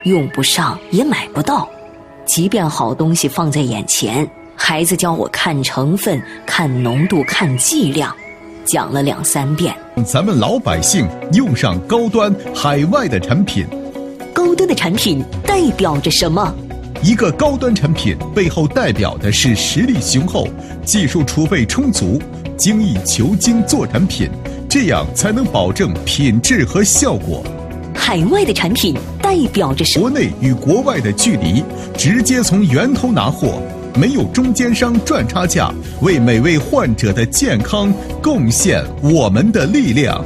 用不上也买不到。即便好东西放在眼前，孩子教我看成分、看浓度、看剂量，讲了2、3遍。 咱们老百姓用上高端海外的产品。 高端的产品代表着什么？ 一个高端产品背后代表的是实力雄厚、技术储备充足、精益求精做产品，这样才能保证品质和效果。 海外的产品代表着什么？ 国内与国外的距离，直接从源头拿货，没有中间商赚差价，为每位患者的健康贡献我们的力量。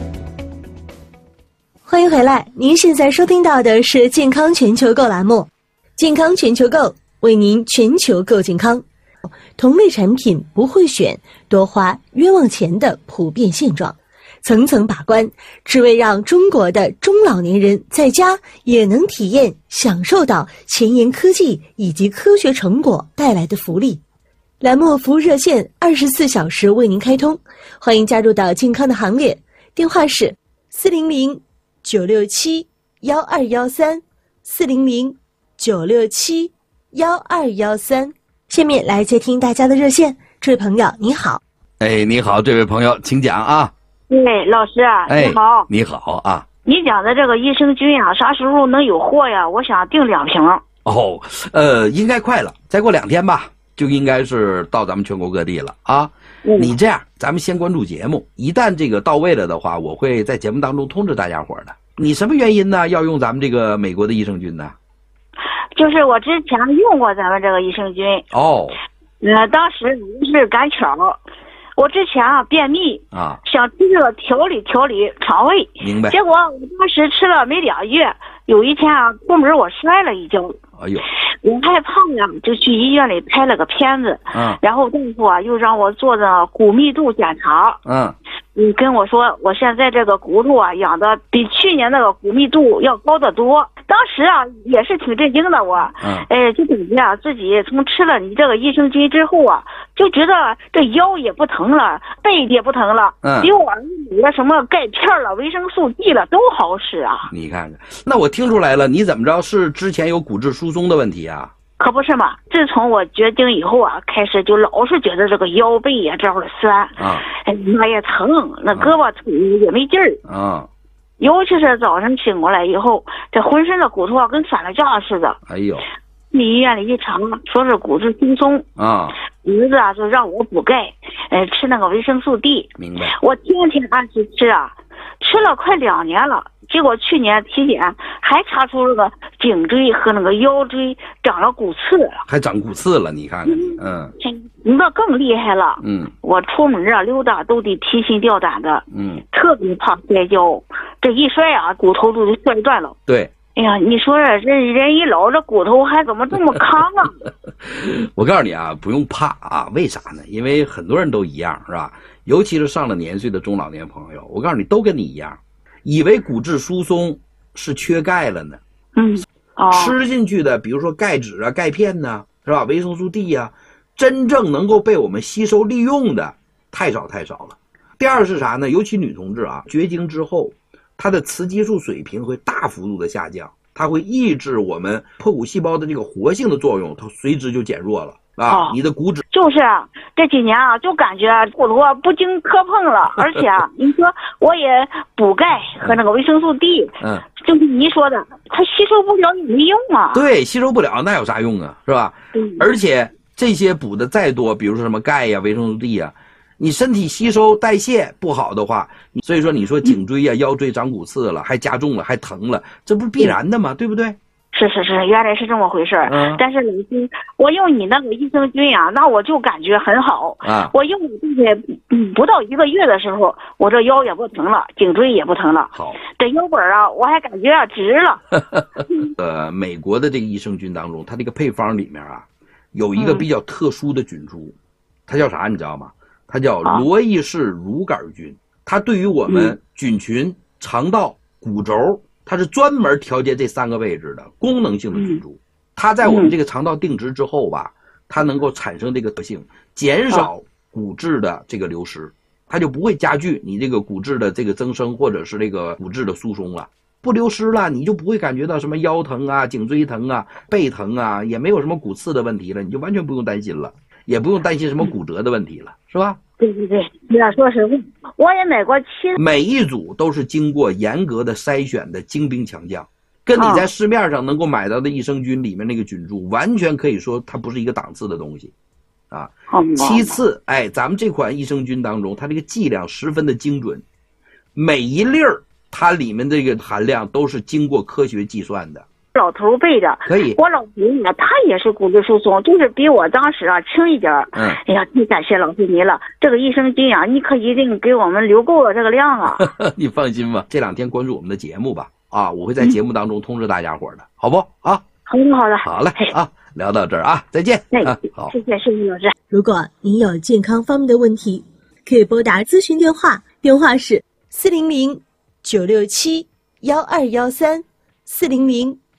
欢迎回来，您现在收听到的是健康全球购栏目，健康全球购为您全球购健康。同类产品不会选，多花冤枉钱的普遍现状，层层把关，只为让中国的中老年人在家也能体验享受到前沿科技以及科学成果带来的福利。栏目服务热线24小时为您开通，欢迎加入到健康的行列，电话是400-967-1213 400-967-1213。下面来接听大家的热线，这位朋友你好。 你好，这位朋友请讲啊。 老师你好。 你好啊。 你讲的这个益生菌呀，啥时候能有货呀？我想订2瓶。 应该快了，再过2天吧，就应该是到咱们全国各地了啊。你这样，咱们先关注节目，一旦这个到位了的话，我会在节目当中通知大家伙的。你什么原因呢？要用咱们这个美国的益生菌呢？ 就是我之前用过咱们这个益生菌。当时是赶巧，我之前便秘想吃这个调理肠胃。 明白。 结果我当时吃了没2月，有一天出门我摔了一跤。我害怕呀，就去医院里拍了个片子。然后大夫又让我做的骨密度检查。跟我说我现在这个骨头养的比去年那个骨密度要高得多。当时也是挺震惊的我。就感觉自己从吃了你这个益生菌之后就觉得这腰也不疼了，背也不疼了。比我买了什么钙片了、维生素 D 了都好使啊。 你看看，那我听出来了，你怎么着是之前有骨质疏松的问题啊？ 可不是嘛，自从我绝经以后开始就老是觉得这个腰背呀这样的酸。那也疼，那胳膊腿也没劲儿。尤其是早上醒过来以后，这浑身的骨头跟散了架似的。去医院里一查，说是骨质疏松。儿子就让我补钙，吃那个维生素 D。 明白。 我天天按时吃吃了快2年了。结果去年体检还查出了个颈椎和那个腰椎长了骨刺了。 还长骨刺了，你看看。 那更厉害了。我出门溜达都得提心吊胆的。特别怕摔跤，这一摔骨头都摔断了。 对。 哎呀，你说人一老，这骨头还怎么这么扛啊？ 我告诉你不用怕为啥呢？因为很多人都一样，是吧？尤其是上了年岁的中老年朋友，我告诉你都跟你一样，以为骨质疏松是缺钙了呢。吃进去的比如说钙质钙片呢，是吧？维生素 D 真正能够被我们吸收利用的太少了。第二是啥呢？尤其女同志绝经之后，她的雌激素水平会大幅度的下降，它会抑制我们破骨细胞的这个活性的作用，它随之就减弱了。你的骨质就是这几年就感觉骨头不经磕碰了，而且你说我也补钙和那个维生素 D，就是你说的，它吸收不了也没用对，吸收不了那有啥用是吧？而且这些补的再多，比如说什么钙维生素 D你身体吸收代谢不好的话，所以说你说颈椎腰椎长骨刺了，还加重了，还疼了，这不是必然的吗？对不对？ 是，原来是这么回事。但是老师，我用你那个益生菌那我就感觉很好。我用不到1个月的时候，我这腰也不疼了，颈椎也不疼了。 好， 这腰本我还感觉直了。 美国的这个益生菌当中，它这个配方里面有一个比较特殊的菌株，它叫啥你知道吗？它叫罗伊氏乳杆菌。它对于我们菌群、肠道、骨轴，它是专门调节这3个位置的功能性的菌株。它在我们这个肠道定植之后它能够产生这个特性，减少骨质的这个流失，它就不会加剧你这个骨质的这个增生或者是这个骨质的疏松了。 不流失了，你就不会感觉到什么腰疼啊、颈椎疼啊、背疼啊，也没有什么骨刺的问题了，你就完全不用担心了，也不用担心什么骨折的问题了，是吧？ 对对对，你要说实话，我也买过每一组都是经过严格的筛选的精兵强将，跟你在市面上能够买到的益生菌里面那个菌株完全可以说它不是一个档次的东西啊。其次，咱们这款益生菌当中，它这个剂量十分的精准，每一粒儿它里面这个含量都是经过科学计算的。 老头背的， 可以。 我老头呢，他也是骨质疏松，就是比我当时轻一点。哎呀，太感谢老师您了！这个益生菌啊，你可一定给我们留够了这个量啊！ 你放心吧，这2天关注我们的节目吧，我会在节目当中通知大家伙的，好不啊？ 好的，好的， 好嘞啊，聊到这儿啊，再见。好， 谢谢老师。 如果您有健康方面的问题，可以拨打咨询电话，电话是400-967-1213，400